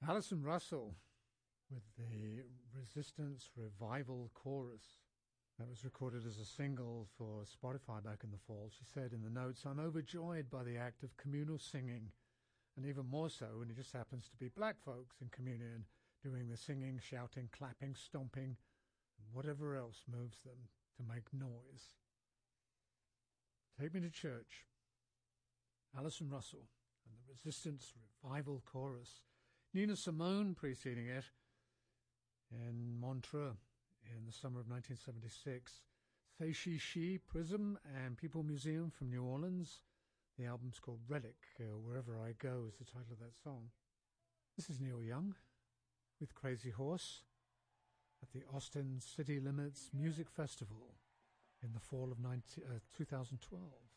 Alison Russell with the Resistance Revival Chorus. That was recorded as a single for Spotify back in the fall. She said in the notes, "I'm overjoyed by the act of communal singing, and even more so when it just happens to be black folks in communion doing the singing, shouting, clapping, stomping, and whatever else moves them to make noise." Take Me to Church. Alison Russell and the Resistance Revival Chorus. Nina Simone preceding it in Montreux in the summer of 1976. Say She, Prism and People Museum from New Orleans. The album's called Relic, Wherever I Go is the title of that song. This is Neil Young with Crazy Horse at the Austin City Limits Music Festival in the fall of 2012.